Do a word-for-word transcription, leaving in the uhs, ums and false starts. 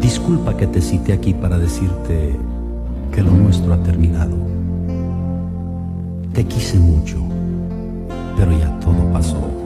Disculpa que te cite aquí para decirte que lo nuestro ha terminado. Te quise mucho, pero ya todo pasó.